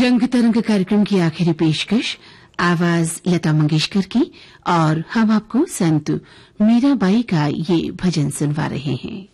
रंग तरंग कार्यक्रम की आखिरी पेशकश आवाज लता मंगेशकर की और हम आपको संत मीराबाई का ये भजन सुनवा रहे हैं।